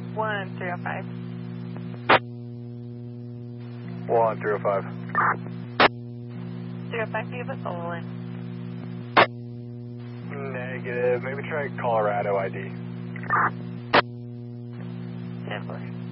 1305. 1305. 05, do you have a solo in? Negative. Maybe try Colorado ID. 10-4.